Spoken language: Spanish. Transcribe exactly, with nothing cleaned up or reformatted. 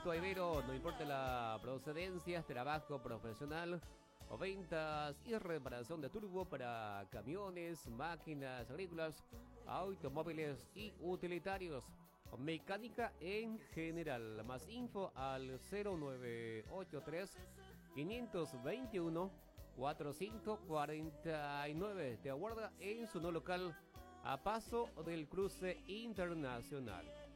Auto Ibero, no importa la procedencia, trabajo profesional o ventas y reparación de turbo para camiones, máquinas agrícolas, automóviles y utilitarios. Mecánica en general. Más info al cero nueve ocho tres, cinco dos uno, cuatro cinco cuatro nueve. Te aguarda en su no local a paso del cruce internacional.